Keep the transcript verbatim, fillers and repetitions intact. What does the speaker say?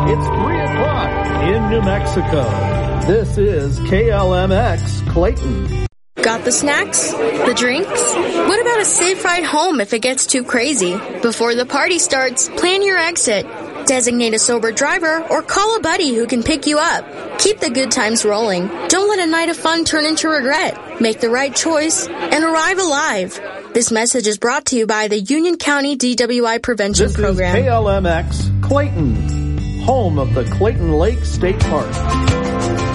It's three o'clock in New Mexico. This is K L M X Clayton. Got the snacks? The drinks? What about a safe ride home if it gets too crazy? Before the party starts, plan your exit. Designate a sober driver or call a buddy who can pick you up. Keep the good times rolling. Don't let a night of fun turn into regret. Make the right choice and arrive alive. This message is brought to you by the Union County D W I Prevention this Program. This is K L M X Clayton, home of the Clayton Lake State Park.